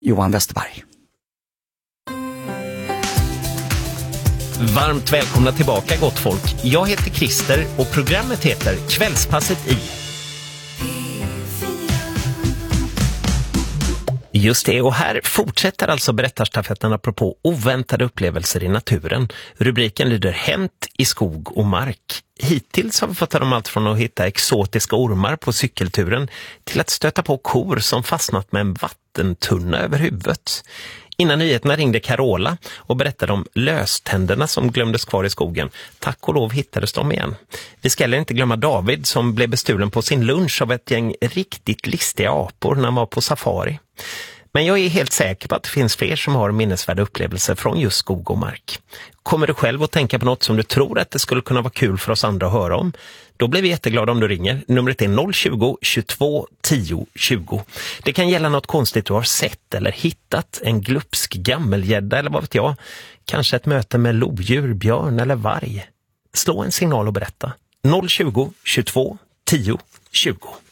Johan Westerberg. Varmt välkomna tillbaka, gott folk. Jag heter Christer och programmet heter Kvällspasset i. Just det, och här fortsätter alltså berättarstafetten apropå oväntade upplevelser i naturen. Rubriken lyder Hänt i skog och mark. Hittills har vi fått om allt från att hitta exotiska ormar på cykelturen till att stöta på kor som fastnat med en vattentunna över huvudet. Innan nyheterna ringde Carola och berättade om löständerna som glömdes kvar i skogen. Tack och lov hittades de igen. Vi ska heller inte glömma David som blev bestulen på sin lunch av ett gäng riktigt listiga apor när han var på safari. Men jag är helt säker på att det finns fler som har minnesvärda upplevelser från just skog och mark. Kommer du själv att tänka på något som du tror att det skulle kunna vara kul för oss andra att höra om? Då blir vi jätteglada om du ringer. Numret är 020 22 10 20. Det kan gälla något konstigt du har sett eller hittat. En glupsk gammelgädda eller vad vet jag. Kanske ett möte med lodjur, björn eller varg. Slå en signal och berätta. 020 22 10 20.